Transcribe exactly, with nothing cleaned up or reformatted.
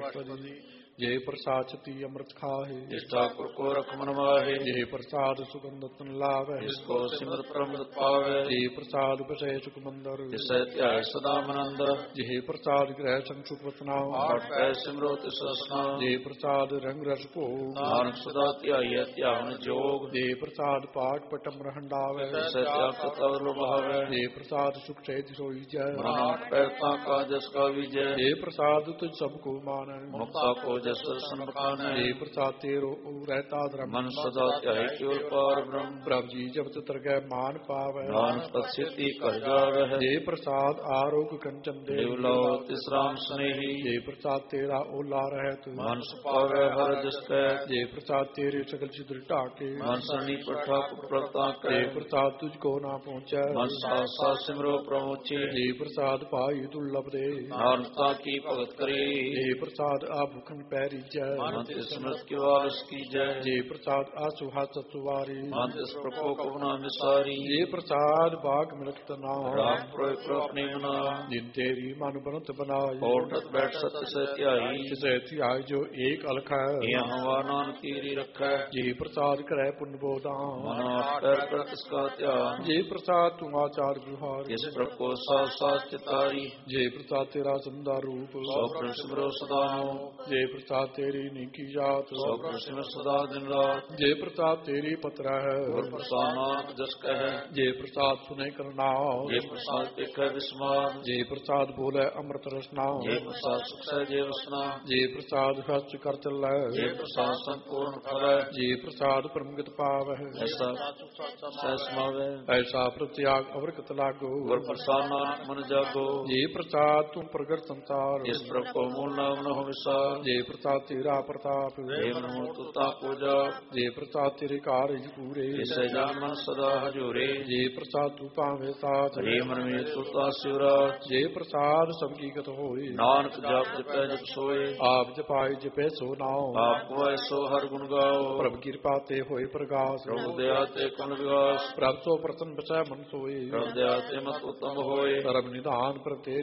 ਅਸ਼ਟਪਦੀ ਜੇ ਪ੍ਰਸਾਦ ਚਤੀ ਅੰਮ੍ਰਿਤ ਖਾਹੇ ਜਿਸ ਠਾਕੁਰ ਕੋ ਰਖਮਨ ਵਾਹੇ ਜੇ ਪ੍ਰਸਾਦ ਸੁਗੰਧਤਨ ਲਾਵੈ ਜਿਸ ਕੋ ਸਿਮਰਤ ਪ੍ਰਮੁਖ ਪਾਵੈ ਜੇ ਪ੍ਰਸਾਦ ਬਸੈ ਸੁਖ ਮੰਦਰ ਤਿਸੈ ਧਿਆਇ ਸਦਾ ਮਨ ਅੰਦਰ ਜੇ ਪ੍ਰਸਾਦ ਗ੍ਰਹਿ ਸੰਸੁਖ ਵਤਨਾਉ ਪਾਠ ਪੈ ਸਿਮਰੋ ਤਿਸ ਰਸਨਾ ਜੇ ਪ੍ਰਸਾਦ ਰੰਗ ਰਸ ਭੋਗ ਨਾਨਕ ਸਦਾ ਧਿਆਈਐ ਧਿਆਨ ਜੋਗ ਜੇ ਪ੍ਰਸਾਦ ਪਾਠ ਪਟਮ ਰਹੰਡਾਵੈ ਤਿਸੈ ਤਿਆਗ ਤਵ ਲੁਭਾਵੈ ਜੇ ਪ੍ਰਸਾਦ ਸੁਖ ਸਹਿਜ ਸੋਈ ਜੈ ਨਾਨਕ ਪੈਰਤਾ ਕਾ ਜਸ ਕਾ ਵਿਜੈ ਜੇ ਪ੍ਰਸਾਦ ਤੁਝ ਸਭ ਕੋ ਮਾਨੈ ਮੁਕਤਾ ਕੋ ਜਸ ਸੰਬਖਾਨੈ ਜੇ ਪ੍ਰਸਾਦ ਤੇਰੋ ਰਹਿਤਾ ਧਰਮ ਮਨ ਸਦਾ ਧਿਆਇ ਕੇਵਲ ਪਾਰ ਬ੍ਰਹਮ ਪ੍ਰਭ ਜੀ ਜਪਤ ਤਰਗੈ ਮਾਨ ਪਾਵੈ ਨਾਨਕ ਪਛੇਤੀ ਕਰ ਜਾਵਹਿ ਜੇ ਪ੍ਰਸਾਦ ਆਰੋਗ ਕੰਚਨ ਦੇ ਦੇਵ ਲਓ ਤਿਸ ਰਾਮ ਸਨੇਹੀ ਜੇ ਪ੍ਰਸਾਦ ਤੇਰਾ ਓਲਾ ਰਹਿਤ ਮਨ ਸੁਪਾਵੈ ਹਰ ਜਸ ਕੈ ਜੇ ਪ੍ਰਸਾਦ ਤੇਰੇ ਸਗਲ ਚਿਦਰ ਢਾਕੇ ਮਨ ਸਨੀ ਪਠਾ ਕੁਪ੍ਰਤਾ ਜੇ ਕੈ ਪ੍ਰਸਾਦ ਤੁਝ ਕੋ ਨਾ ਪਹੁੰਚੈ ਮਨ ਸਾਸਾ ਸਿਮਰੋ ਪ੍ਰਮੋਚੇ ਜੇ ਪ੍ਰਸਾਦ ਪਾਈ ਦੁਰਲਭ ਦੇ ਨਾਨਕਤਾ ਕੀ ਭਗਤ ਕਰੀ ਜੇ ਪ੍ਰਸਾਦ ਆ ਭੁਖਨ ਪੈਰੀਜੈ ਮਨ ਤੇ ਸਿਮਰਤ ਕੀ ਵਾਰਸ ਕੀ ਜੈ ਜੇ ਪ੍ਰਸਾਦ ਆ ਸੁਹਾਸ ਸੁਵਾਰੀ ਮਨ ਤਿਸ ਪ੍ਰਭੂ ਕਵਨਾ ਵਿਸਾਰੀ ਜੇ ਪ੍ਰਸਾਦ ਬਾਗ ਮਿਲਤ ਨਾਮ ਰਾਮ ਪ੍ਰੋਇ ਪ੍ਰੋਪਨੇ ਮਨਾ ਜਿਨ ਤੇਰੀ ਮਨ ਬਨਤ ਬਨਾਈ ਕੋਟਤ ਬੈਠ ਸਤ ਸੇ ਧਿਆਈ ਕਿਸੇ ਧਿਆਇ ਜੋ ਏਕ ਅਲਖ ਹੈ ਇਹ ਹਵਾ ਨਾਨਕ ਤੀਰੀ ਰੱਖੈ ਜੇ ਪ੍ਰਸਾਦ ਕਰੈ ਪੁੰਨ ਬੋਦਾਂ ਮਨ ਆਟਰ ਕਰ ਤਿਸ ਕਾ ਧਿਆਨ ਜੇ ਪ੍ਰਸਾਦ ਤੂੰ ਆਚਾਰ ਵਿਹਾਰ ਜਿਸ ਪ੍ਰਭ ਕੋ ਸਾਥ ਸਾਥ ਚਿਤਾਰੀ ਜੇ ਪ੍ਰਸਾਦ ਤੇਰਾ ਸੁੰਦਰ ਰੂਪ ਸੋ ਪ੍ਰਭ ਸਿਮਰੋ ਸਦਾ ਨੂੰ ਜੇ ਪ੍ਰਸਾਦ ਤੇਰੀ ਨੀਕੀ ਜਾਤ ਸੋ ਪ੍ਰਭ ਸਿਮਰ ਸਦਾ ਦਿਨ ਰਾਤ ਜੇ ਪ੍ਰਸਾਦ ਤੇਰੀ ਪਤਰਾ ਹੈ ਗੁਰ ਪ੍ਰਸਾਦ ਨਾਨਕ ਜਸ ਕਹੈ ਜੇ ਪ੍ਰਸਾਦ ਸੁਨੇ ਕਰਨਾ ਜੇ ਪ੍ਰਸਾਦ ਦੇਖੈ ਵਿਸਮਾਦ ਜੇ ਪ੍ਰਸਾਦ ਬੋਲੇ ਅੰਮ੍ਰਿਤ ਰਸਨਾ ਜੇ ਪ੍ਰਸਾਦ ਸੁਖ ਸਹਿ ਜੇ ਵਸਨਾ ਜੇ ਪ੍ਰਸਾਦ ਹੱਥ ਕਰ ਚੱਲੈ ਜੇ ਪ੍ਰਸਾਦ ਸੰਪੂਰਨ ਫਲੈ ਜੇ ਪ੍ਰਸਾਦ ਪਰਮਗਤ ਪਾਵਹਿ ਐਸਾ ਸਹਿ ਸਮਾਵੈ ਐਸਾ ਪ੍ਰਤਿਆਗ ਅਵਰਕਤ ਲਾਗੋ ਗੁਰ ਪ੍ਰਸਾਦ ਨਾਨਕ ਮਨ ਜਾਗੋ ਜੇ ਪ੍ਰਸਾਦ ਤੂੰ ਪ੍ਰਗਟ ਸੰਸਾਰ ਜਿਸ ਪ੍ਰਭ ਕੋ ਮੂਲ ਨਾਮ ਨ ਹੋਇ ਵਿਸਾਰ ਜੇ ਪ੍ਰਸਾਦ ਤੇਰਾ ਪ੍ਰਤਾਪ ਜੇ ਮਨੁ ਤੁਤਾ ਪੂਜਾ ਜੇ ਪ੍ਰਸਾਦ ਤੇਰੇ ਕਾਰਜ ਪੂਰੇ ਇਸੈ ਜਨ ਮਨ ਸਦਾ ਹਜੂਰੇ ਜੇ ਪ੍ਰਸਾਦ ਤੂੰ ਭਾਵੇਂ ਸਾਥ ਜੇ ਮਨ ਮੇ ਤੁਤਾ ਸਿਵਰਾਜ ਜੇ ਪ੍ਰਸਾਦ ਸਭ ਕੀ ਗਤ ਹੋਏ ਨਾਨਕ ਜਪ ਜਪੈ ਜਪ ਸੋਏ ਆਪ ਜਪਾਈ ਜਪੈ ਸੋ ਨਾਉ ਆਪ ਕੋ ਐਸੋ ਹਰ ਗੁਣ ਗਾਓ ਪ੍ਰਭ ਕਿਰਪਾ ਤੇ ਹੋਏ ਪ੍ਰਗਾਸ ਪ੍ਰਭੁ ਦਇਆ ਤੇ ਕੁਲ ਵਿਗਾਸ ਪ੍ਰਭ ਸੋ ਪ੍ਰਤਨ ਬਚੈ ਮਨ ਸੋਏ ਪ੍ਰਭ ਦਇਆ ਤੇ ਮਤ ਉਤਮ ਹੋਏ ਸਰਬ ਨਿਧਾਨ ਪ੍ਰਭ ਤੇ